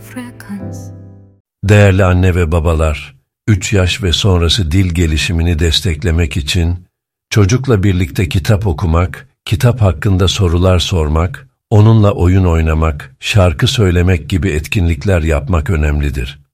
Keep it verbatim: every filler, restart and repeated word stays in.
Değerli anne ve babalar, üç yaş ve sonrası dil gelişimini desteklemek için çocukla birlikte kitap okumak, kitap hakkında sorular sormak, onunla oyun oynamak, şarkı söylemek gibi etkinlikler yapmak önemlidir.